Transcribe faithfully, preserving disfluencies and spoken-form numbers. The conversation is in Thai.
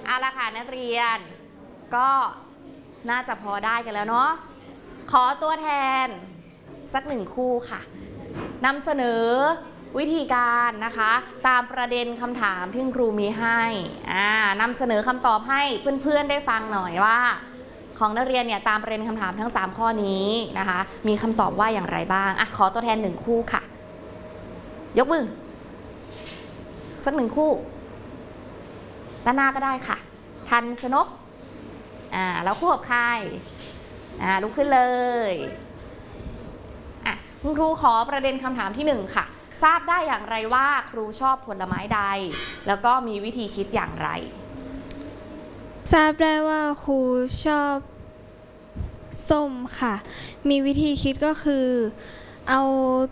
เอาละค่ะนักเรียนก็น่าจะพอได้กันแล้วเนาะขอตัวแทนสักหนึ่งคู่ค่ะนำเสนอวิธีการนะคะตามประเด็นคำถามที่ครูมีให้อ่านำเสนอคำตอบให้เพื่อนๆได้ฟังหน่อยว่าของนักเรียนเนี่ยตามประเด็นคำถามทั้งสามข้อนี้นะคะมีคำตอบว่าอย่างไรบ้างอ่ะขอตัวแทนหนึ่งคู่ค่ะยกมือสักหนึ่งคู่ด้านหน้าก็ได้ค่ะทันชนกอ่าแล้วคู่กับใครอ่าลุกขึ้นเลยอ่ะคุณครูขอประเด็นคำถามที่หนึ่งค่ะทราบได้อย่างไรว่าครูชอบผลไม้ใดแล้วก็มีวิธีคิดอย่างไรทราบได้ว่าครูชอบส้มค่ะมีวิธีคิดก็คือเอา